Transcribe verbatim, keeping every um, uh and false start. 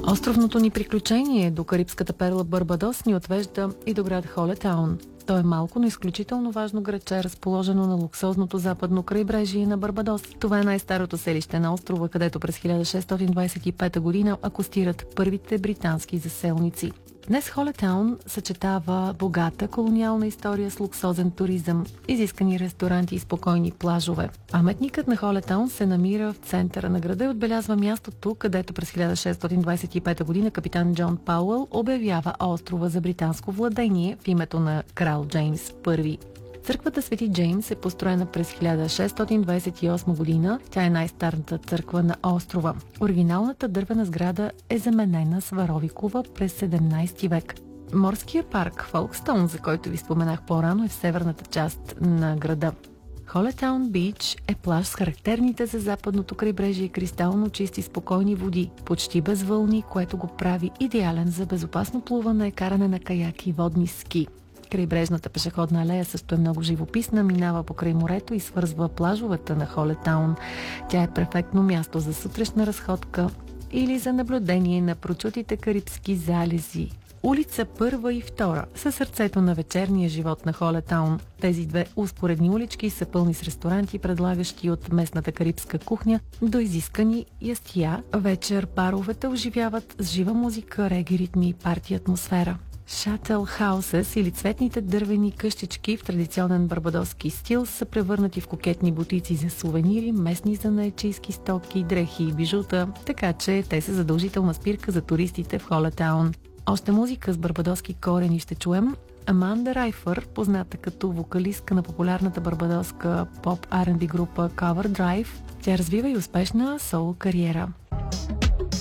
Островното ни приключение до карибската перла Барбадос ни отвежда и до град Холетаун. То е малко, но изключително важно градче, разположено на луксозното западно крайбрежие на Барбадос. Това е най-старото селище на острова, където през хиляда шестстотин двадесет и пета година акостират първите британски заселници. Днес Холетаун съчетава богата колониална история с луксозен туризъм, изискани ресторанти и спокойни плажове. Паметникът на Холетаун се намира в центъра на града и отбелязва мястото, където през хиляда шестстотин двадесет и пета година капитан Джон Пауъл обявява острова за британско владение в името на крал Джеймс Първи. Църквата Свети Джеймс е построена през хиляда шестстотин двадесет и осма година. Тя е най-старата църква на острова. Оригиналната дървена сграда е заменена с варовикова през седемнадесети век. Морския парк Фолкстоун, за който ви споменах по-рано, е в северната част на града. Холетаун Бич е плаж с характерните за западното крайбрежие кристално чисти спокойни води, почти без вълни, което го прави идеален за безопасно плуване, каране на каяки и водни ски. Крайбрежната пешеходна алея също е много живописна, минава покрай морето и свързва плажовете на Холетаун. Тя е перфектно място за сутрешна разходка или за наблюдение на прочутите карибски залези. Улица Първа и Втора са сърцето на вечерния живот на Холетаун. Тези две успоредни улички са пълни с ресторанти, предлагащи от местната карибска кухня до изискани ястия. Вечер баровете оживяват с жива музика, реги ритми и парти атмосфера. Шатъл хаусес или цветните дървени къщички в традиционен барбадоски стил са превърнати в кокетни бутици за сувенири, местни занаятчийски стоки, дрехи и бижута, така че те са задължителна спирка за туристите в Холетаун. Още музика с барбадоски корени ще чуем. Аманда Райфър, позната като вокалистка на популярната барбадоска поп Ар енд Би група Cover Drive, тя развива и успешна соло кариера.